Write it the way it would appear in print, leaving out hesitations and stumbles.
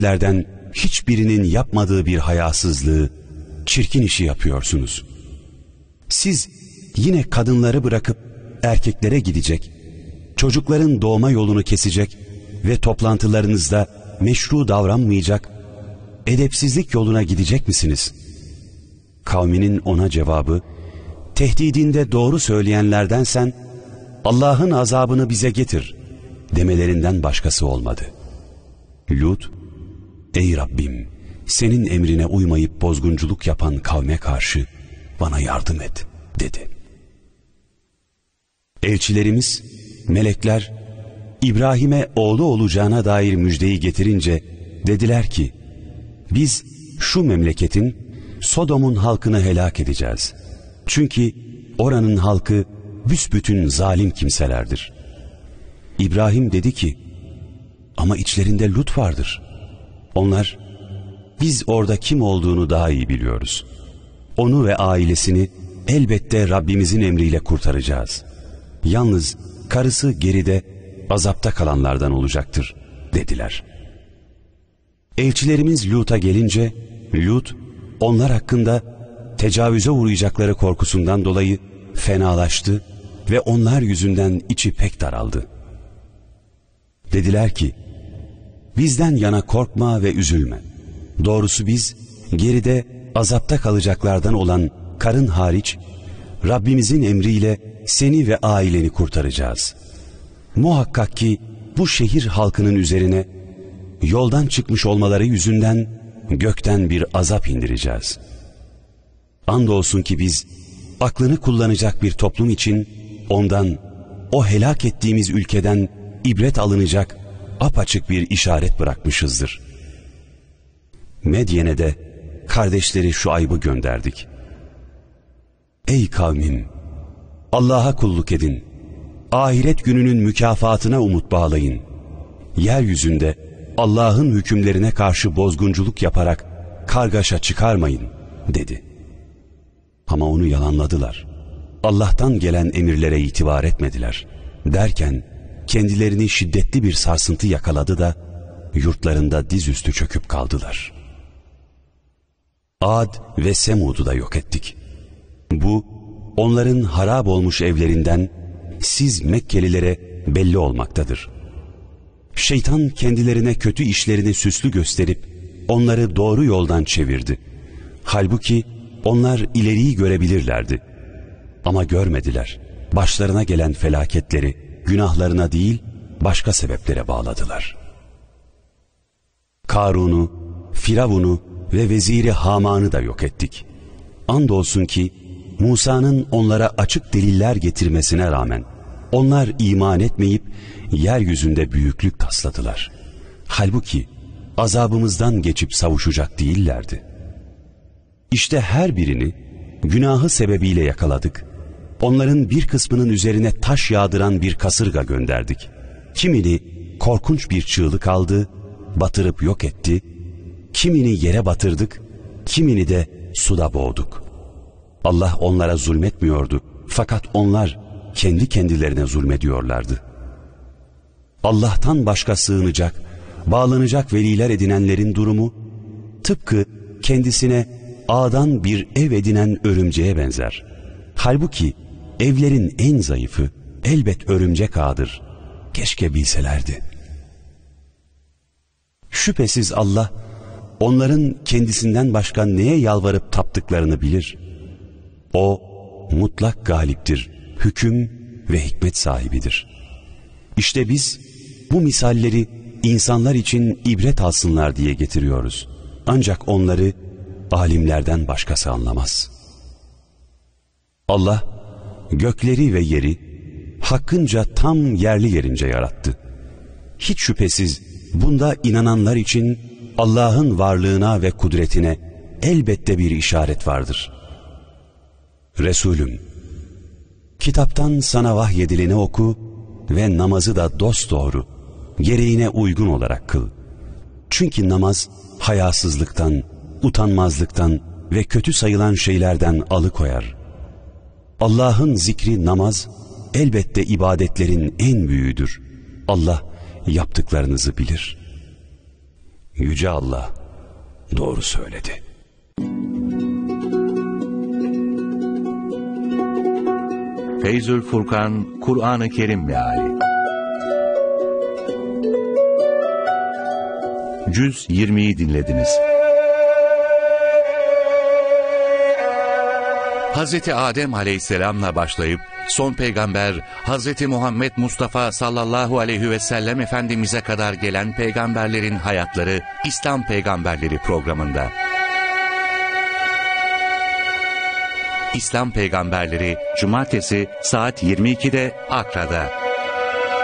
lerden hiçbirinin yapmadığı bir hayasızlığı, çirkin işi yapıyorsunuz. Siz yine kadınları bırakıp erkeklere gidecek, çocukların doğma yolunu kesecek ve toplantılarınızda meşru davranmayacak, edepsizlik yoluna gidecek misiniz? Kavminin ona cevabı, tehdidinde doğru söyleyenlerdensen Allah'ın azabını bize getir demelerinden başkası olmadı. Lut, ey Rabbim, senin emrine uymayıp bozgunculuk yapan kavme karşı bana yardım et dedi. Elçilerimiz, melekler, İbrahim'e oğlu olacağına dair müjdeyi getirince dediler ki, biz şu memleketin, Sodom'un halkını helak edeceğiz. Çünkü oranın halkı büsbütün zalim kimselerdir. İbrahim dedi ki, ama içlerinde Lut vardır. Onlar, biz orada kim olduğunu daha iyi biliyoruz. Onu ve ailesini elbette Rabbimizin emriyle kurtaracağız. Yalnız karısı geride azapta kalanlardan olacaktır dediler. Elçilerimiz Lut'a gelince, Lut onlar hakkında tecavüze uğrayacakları korkusundan dolayı fenalaştı ve onlar yüzünden içi pek daraldı. Dediler ki, bizden yana korkma ve üzülme. Doğrusu biz geride azapta kalacaklardan olan karın hariç Rabbimizin emriyle seni ve aileni kurtaracağız. Muhakkak ki bu şehir halkının üzerine yoldan çıkmış olmaları yüzünden gökten bir azap indireceğiz. Andolsun ki biz aklını kullanacak bir toplum için ondan, o helak ettiğimiz ülkeden ibret alınacak apaçık bir işaret bırakmışızdır. Medyen'e de kardeşleri Şuayb'ı gönderdik. Ey kavmim! Allah'a kulluk edin. Ahiret gününün mükafatına umut bağlayın. Yeryüzünde Allah'ın hükümlerine karşı bozgunculuk yaparak kargaşa çıkarmayın dedi. Ama onu yalanladılar. Allah'tan gelen emirlere itibar etmediler. Derken kendilerini şiddetli bir sarsıntı yakaladı da yurtlarında dizüstü çöküp kaldılar. Ad ve Semud'u da yok ettik. Bu onların harap olmuş evlerinden siz Mekkelilere belli olmaktadır. Şeytan kendilerine kötü işlerini süslü gösterip onları doğru yoldan çevirdi. Halbuki onlar ileriyi görebilirlerdi. Ama görmediler. Başlarına gelen felaketleri günahlarına değil başka sebeplere bağladılar. Karun'u, Firavun'u ve veziri Haman'ı da yok ettik. Andolsun ki Musa'nın onlara açık deliller getirmesine rağmen onlar iman etmeyip yeryüzünde büyüklük tasladılar. Halbuki azabımızdan geçip savuşacak değillerdi. İşte her birini günahı sebebiyle yakaladık. Onların bir kısmının üzerine taş yağdıran bir kasırga gönderdik. Kimini korkunç bir çığlık aldı, batırıp yok etti. Kimini yere batırdık, kimini de suda boğduk. Allah onlara zulmetmiyordu, fakat onlar kendi kendilerine zulmediyorlardı. Allah'tan başka sığınacak, bağlanacak veliler edinenlerin durumu, tıpkı kendisine ağdan bir ev edinen örümceğe benzer. Halbuki evlerin en zayıfı elbet örümcek ağıdır. Keşke bilselerdi. Şüphesiz Allah, onların kendisinden başka neye yalvarıp taptıklarını bilir. O, mutlak galiptir, hüküm ve hikmet sahibidir. İşte biz bu misalleri insanlar için ibret alsınlar diye getiriyoruz. Ancak onları alimlerden başkası anlamaz. Allah gökleri ve yeri hakkınca tam yerli yerince yarattı. Hiç şüphesiz bunda inananlar için Allah'ın varlığına ve kudretine elbette bir işaret vardır. Resulüm, kitaptan sana vahyedileni oku ve namazı da dosdoğru, gereğine uygun olarak kıl. Çünkü namaz hayasızlıktan, utanmazlıktan ve kötü sayılan şeylerden alıkoyar. Allah'ın zikri namaz elbette ibadetlerin en büyüğüdür. Allah yaptıklarınızı bilir. Yüce Allah doğru söyledi. Feyzül Furkan Kur'an-ı Kerim Meali Cüz 20'yi dinlediniz. Hazreti Adem Aleyhisselam'la başlayıp son peygamber Hazreti Muhammed Mustafa sallallahu aleyhi ve sellem Efendimiz'e kadar gelen peygamberlerin hayatları İslam Peygamberleri programında. İslam Peygamberleri Cumartesi saat 22'de Akra'da.